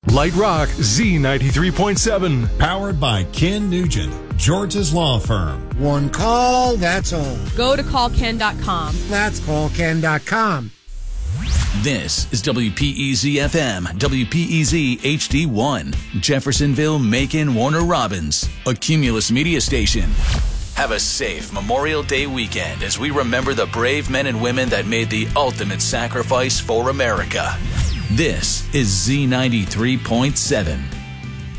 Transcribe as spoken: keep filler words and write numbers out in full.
Light Rock Z ninety-three point seven. Powered by Ken Nugent, George's Law Firm. One call, that's all. Go to call ken dot com. That's call ken dot com. This is W P E Z F M, W P E Z H D one, Jeffersonville, Macon, Warner Robins, a Cumulus media station. Have a safe Memorial Day weekend as we remember the brave men and women that made the ultimate sacrifice for America. This is Z ninety-three point seven.